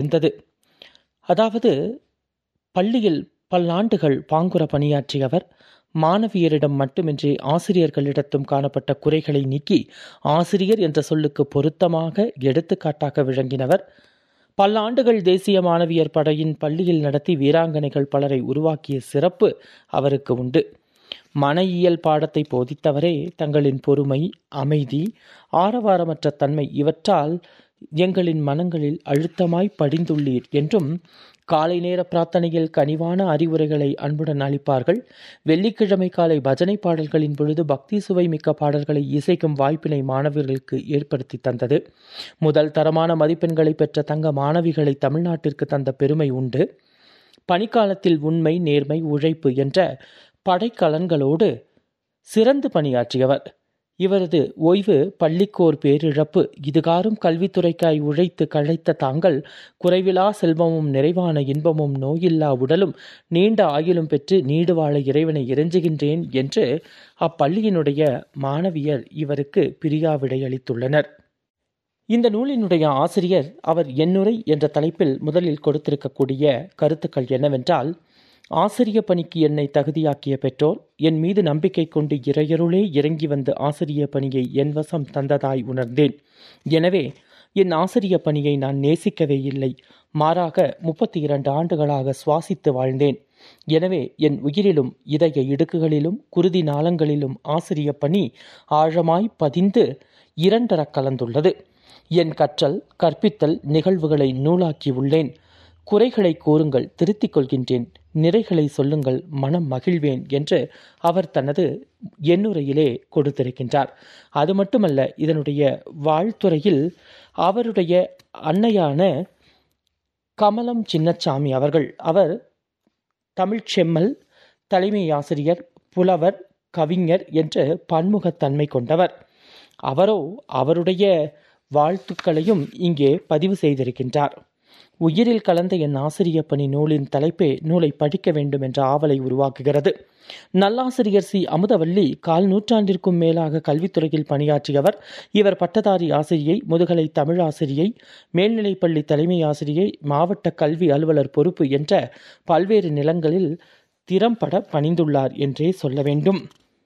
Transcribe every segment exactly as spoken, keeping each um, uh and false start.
இருந்தது. அதாவது பள்ளியில் பல்லாண்டுகள் பாங்குற பணியாற்றியவர் மாணவியரிடம் மட்டுமின்றி ஆசிரியர்களிடத்தும் காணப்பட்ட குறைகளை நீக்கி ஆசிரியர் என்ற சொல்லுக்கு பொருத்தமாக எடுத்துக்காட்டாக விளங்கினவர். பல்லாண்டுகள் தேசிய மாணவியர் படையின் பள்ளியில் நடத்தி வீராங்கனைகள் பலரை உருவாக்கிய சிறப்பு அவருக்கு உண்டு. மன இயல் பாடத்தை போதித்தவரே தங்களின் பொறுமை, அமைதி, ஆரவாரமற்ற தன்மை இவற்றால் எங்களின் மனங்களில் அழுத்தமாய் படிந்துள்ளீர் என்றும், காலை நேர பிரார்த்தனையில் கனிவான அறிவுரைகளை அன்புடன் அளிப்பார்கள். வெள்ளிக்கிழமை காலை பஜனை பாடல்களின் பொழுது பக்தி சுவை மிக்க பாடல்களை இசைக்கும் வாய்ப்பினை மாணவர்களுக்கு ஏற்படுத்தி தந்தது. முதல் தரமான மதிப்பெண்களை பெற்ற தங்க மாணவிகளை தமிழ்நாட்டிற்கு தந்த பெருமை உண்டு. பணிக்காலத்தில் உண்மை, நேர்மை, உழைப்பு என்ற படைக்கலன்களோடு சிறந்து பணியாற்றியவர். இவரது ஓய்வு பள்ளிக்கோர் பேரிழப்பு. இதுகாரும் கல்வித்துறைக்காய் உழைத்து கழைத்த தாங்கள் குறைவிலா செல்வமும் நிறைவான இன்பமும் நோயில்லா உடலும் நீண்ட ஆயுளும் பெற்று நீடு வாழ இறைவனை இறைஞ்சுகின்றேன் என்று அப்பள்ளியினுடைய மாணவியர் இவருக்கு பிரியாவிடை அளித்துள்ளனர். இந்த நூலினுடைய ஆசிரியர் அவர் எண்ணுரை என்ற தலைப்பில் முதலில் கொடுத்திருக்கக்கூடிய கருத்துக்கள் என்னவென்றால், ஆசிரிய பணிக்கு என்னை தகுதியாக்கிய பெற்றோர் என் மீது நம்பிக்கை கொண்டு இறையருளே இறங்கி வந்து ஆசிரிய பணியை என் வசம் தந்ததாய் உணர்ந்தேன். எனவே என் ஆசிரிய பணியை நான் நேசிக்கவே இல்லை, மாறாக முப்பத்தி இரண்டு ஆண்டுகளாக சுவாசித்து வாழ்ந்தேன். எனவே என் உயிரிலும் இதய இடுக்குகளிலும் குருதி நாளங்களிலும் ஆசிரிய பணி ஆழமாய் பதிந்து இரண்டர கலந்துள்ளது. என் கற்றல் கற்பித்தல் நிகழ்வுகளை நூலாக்கி உள்ளேன். குறைகளை கூறுங்கள், திருத்திக் கொள்கின்றேன். நிறைகளை சொல்லுங்கள், மனம் மகிழ்வேன் என்று அவர் தனது எண்ணுரையிலே கொடுத்திருக்கின்றார். அது மட்டுமல்ல, இதனுடைய வாழ்த்துறையில் அவருடைய அன்னையான கமலம் சின்னசாமி அவர்கள், அவர் தமிழ் செம்மல், தலைமை ஆசிரியர், புலவர், கவிஞர் என்று பன்முகத்தன்மை கொண்டவர். அவரோ அவருடைய வாழ்த்துக்களையும் இங்கே பதிவு செய்திருக்கின்றார். உயிரில் கலந்த என் ஆசிரிய பணி நூலின் தலைப்பே நூலை படிக்க வேண்டும் என்ற ஆவலை உருவாக்குகிறது. நல்லாசிரியர் சி அமுதவல்லி கால் நூற்றாண்டிற்கும் மேலாக கல்வித்துறையில் பணியாற்றியவர். இவர் பட்டதாரி ஆசிரியை, முதுகலை தமிழ் ஆசிரியை, மேல்நிலைப்பள்ளி தலைமை ஆசிரியை, மாவட்ட கல்வி அலுவலர் பொறுப்பு என்ற பல்வேறு நிலங்களில் திறம்பட பணிந்துள்ளார் என்றே சொல்ல வேண்டும்.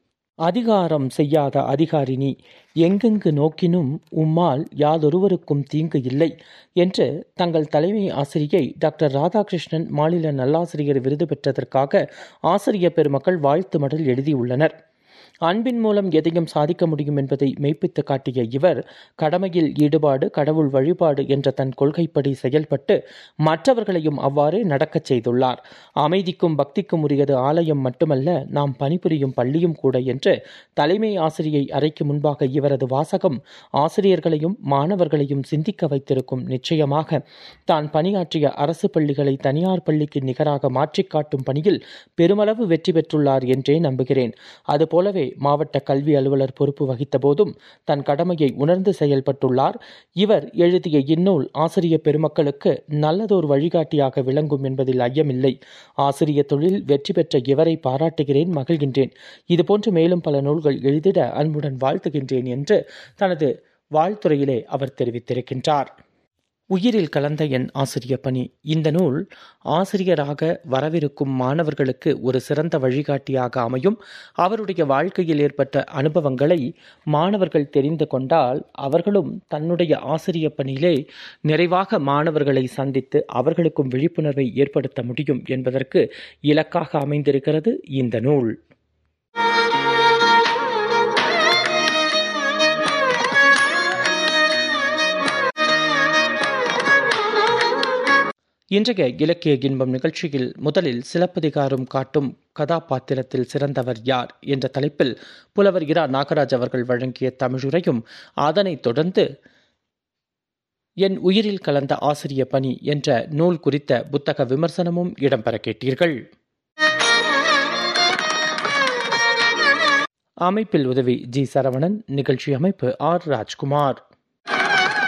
அதிகாரம் செய்யாத அதிகாரினி, எங்கெங்கு நோக்கினும் உம்மால் யாதொருவருக்கும் தீங்கு இல்லை என்று தங்கள் தலைமை ஆசிரியை டாக்டர் ராதாகிருஷ்ணன் மாநில நல்லாசிரியர் விருது பெற்றதற்காக ஆசிரிய பெருமக்கள் வாழ்த்து மடல் எழுதியுள்ளனர். அன்பின் மூலம் எதையும் சாதிக்க முடியும் என்பதை மெய்ப்பித்து காட்டிய இவர் கடமையில் ஈடுபாடு, கடவுள் வழிபாடு என்ற தன் கொள்கைப்படி செயல்பட்டு மற்றவர்களையும் அவ்வாறே நடக்கச் செய்துள்ளார். அமைதிக்கும் பக்திக்கும் உரியது ஆலயம் மட்டுமல்ல, நாம் பணிபுரியும் பள்ளியும் கூட என்று தலைமை ஆசிரியை அறைக்கு முன்பாக இவரது வாசகம் ஆசிரியர்களையும் மாணவர்களையும் சிந்திக்க வைத்திருக்கும். நிச்சயமாக தான் பணியாற்றிய அரசு பள்ளிகளை தனியார் பள்ளிக்கு நிகராக மாற்றிக் காட்டும் பணியில் பெருமளவு வெற்றி பெற்றுள்ளார் என்றே நம்புகிறேன். அதுபோலவே மாவட்ட கல்வி அலுவலர் பொறுப்பு வகித்த போதும் தன் கடமையை உணர்ந்து செயல்பட்டுள்ளார். இவர் எழுதிய இந்நூல் ஆசிரிய பெருமக்களுக்கு நல்லதோர் வழிகாட்டியாக விளங்கும் என்பதில் ஐயமில்லை. ஆசிரிய தொழில் வெற்றி பெற்ற இவரை பாராட்டுகிறேன், மகிழ்கின்றேன். இதுபோன்று மேலும் பல நூல்கள் எழுதிட அன்புடன் வாழ்த்துகின்றேன் என்று தனது வாழ்த்துறையிலே அவர் தெரிவித்திருக்கின்றார். உயிரில் கலந்த என் ஆசிரிய பணி. இந்த நூல் ஆசிரியராக வரவிருக்கும் மாணவர்களுக்கு ஒரு சிறந்த வழிகாட்டியாக அமையும். அவருடைய வாழ்க்கையில் ஏற்பட்ட அனுபவங்களை மாணவர்கள் தெரிந்து கொண்டால் அவர்களும் தன்னுடைய ஆசிரிய பணியிலே நிறைவாக மாணவர்களை சந்தித்து அவர்களுக்கும் விழிப்புணர்வை ஏற்படுத்த முடியும் என்பதற்கு இலக்காக அமைந்திருக்கிறது இந்த நூல். இன்றைய இலக்கிய இன்பம் நிகழ்ச்சியில் முதலில் சிலப்பதிகாரம் காட்டும் கதாபாத்திரத்தில் சிறந்தவர் யார் என்ற தலைப்பில் புலவர் இரா நாகராஜ் அவர்கள் வழங்கிய தமிழுரையும், அதனைத் தொடர்ந்து என் உயிரில் கலந்த ஆசிரிய பணி என்ற நூல் குறித்த புத்தக விமர்சனமும் இடம்பெற கேட்டீர்கள். அமைப்பில் உதவி ஜி சரவணன், நிகழ்ச்சி அமைப்பு ஆர் ராஜ்குமார்.